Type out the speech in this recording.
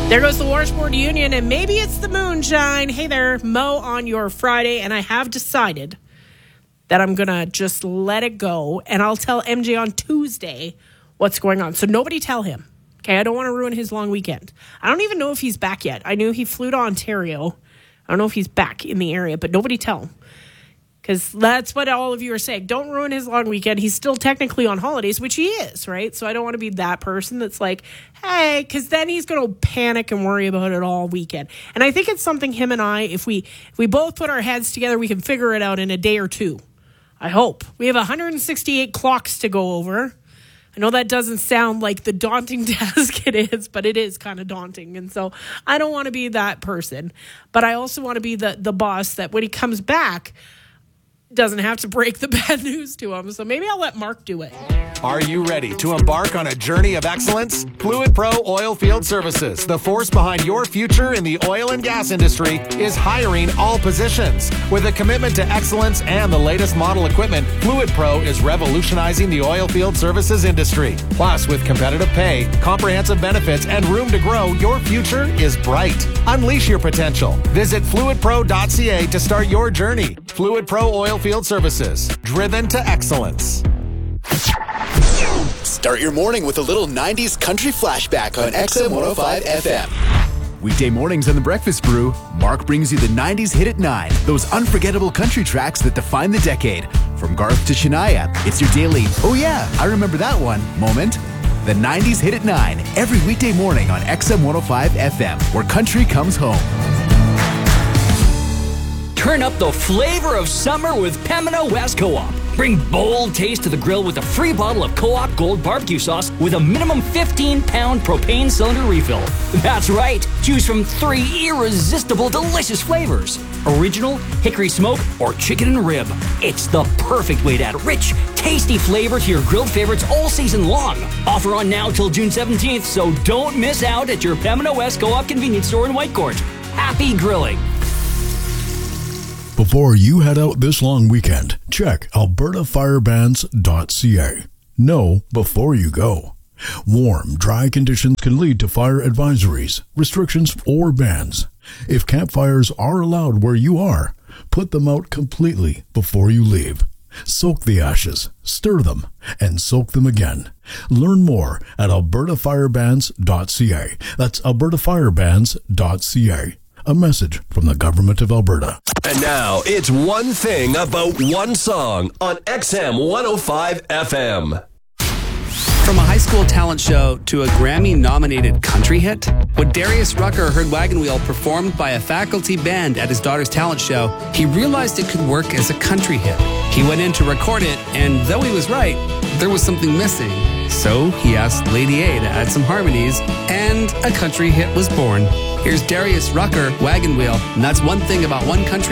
There goes the Washboard Union, and maybe it's the moonshine. Hey there, Mo on your Friday, and I have decided that I'm going to just let it go, and I'll tell MJ on Tuesday what's going on. So nobody tell him, okay? I don't want to ruin his long weekend. I don't even know if he's back yet. I knew he flew to Ontario. I don't know if he's back in the area, but nobody tell him. Because that's what all of you are saying. Don't ruin his long weekend. He's still technically on holidays, which he is, right? So I don't want to be that person that's like, hey, because then he's going to panic and worry about it all weekend. And I think it's something him and I, if we both put our heads together, we can figure it out in a day or two. I hope. We have 168 clocks to go over. I know that doesn't sound like the daunting task it is, but it is kind of daunting. And so I don't want to be that person. But I also want to be the boss that when he comes back, doesn't have to break the bad news to him. So maybe I'll let Mark do it. Are you ready to embark on a journey of excellence? Fluid Pro Oilfield Services, the force behind your future in the oil and gas industry, is hiring all positions. With a commitment to excellence and the latest model equipment, Fluid Pro is revolutionizing the oilfield services industry. Plus, with competitive pay, comprehensive benefits, and room to grow, your future is bright. Unleash your potential. Visit fluidpro.ca to start your journey. Fluid Pro Oilfield Services, driven to excellence. Start your morning with a little 90s country flashback on XM 105 FM. Weekday mornings on The Breakfast Brew, Mark brings you the 90s hit at 9. Those unforgettable country tracks that define the decade. From Garth to Shania, it's your daily, oh yeah, I remember that one, moment. The 90s hit at 9, every weekday morning on XM 105 FM, where country comes home. Turn up the flavor of summer with Pembina West Co-op. Bring bold taste to the grill with a free bottle of Co-op Gold barbecue sauce with a minimum 15-pound propane cylinder refill. That's right. Choose from 3 irresistible, delicious flavors. Original, hickory smoke, or chicken and rib. It's the perfect way to add rich, tasty flavor to your grilled favorites all season long. Offer on now till June 17th, so don't miss out at your Pembina West Co-op convenience store in Whitecourt. Happy grilling. Before you head out this long weekend, check albertafirebans.ca. Know before you go. Warm, dry conditions can lead to fire advisories, restrictions, or bans. If campfires are allowed where you are, put them out completely before you leave. Soak the ashes, stir them, and soak them again. Learn more at albertafirebans.ca. That's albertafirebans.ca. A message from the Government of Alberta. And now, it's One Thing About One Song on XM 105 FM. From a high school talent show to a Grammy-nominated country hit, when Darius Rucker heard Wagon Wheel performed by a faculty band at his daughter's talent show, he realized it could work as a country hit. He went in to record it, and though he was right, there was something missing. So he asked Lady A to add some harmonies, and a country hit was born. Here's Darius Rucker, Wagon Wheel, and that's one thing about one country